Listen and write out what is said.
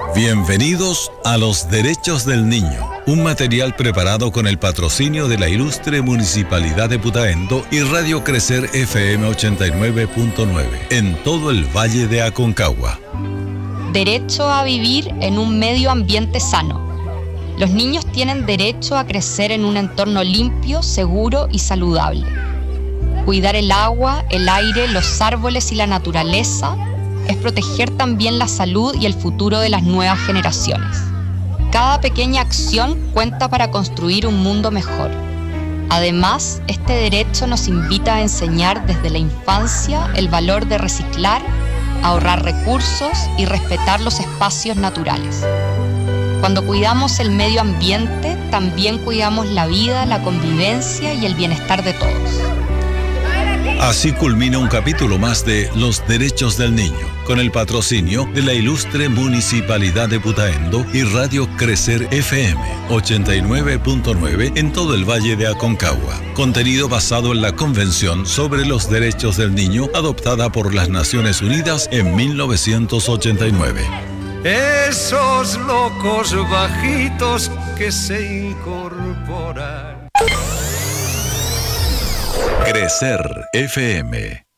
Bienvenidos a Los Derechos del Niño, un material preparado con el patrocinio de la ilustre Municipalidad de Putaendo y Radio Crecer FM 89.9 en todo el Valle de Aconcagua. Derecho a vivir en un medio ambiente sano. Los niños tienen derecho a crecer en un entorno limpio, seguro y saludable. Cuidar el agua, el aire, los árboles y la naturaleza es proteger también la salud y el futuro de las nuevas generaciones. Cada pequeña acción cuenta para construir un mundo mejor. Además, este derecho nos invita a enseñar desde la infancia el valor de reciclar, ahorrar recursos y respetar los espacios naturales. Cuando cuidamos el medio ambiente, también cuidamos la vida, la convivencia y el bienestar de todos. Así culmina un capítulo más de Los Derechos del Niño, con el patrocinio de la ilustre Municipalidad de Putaendo y Radio Crecer FM 89.9 en todo el Valle de Aconcagua. Contenido basado en la Convención sobre los Derechos del Niño adoptada por las Naciones Unidas en 1989. Esos locos bajitos que se incorporan. Crecer FM